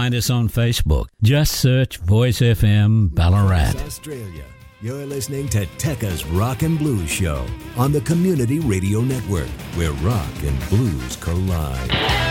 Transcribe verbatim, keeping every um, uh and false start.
find us on Facebook. Just search Voice F M Ballarat. Australia. You're listening to Tekka's Rock and Blues Show on the Community Radio Network, where rock and blues collide.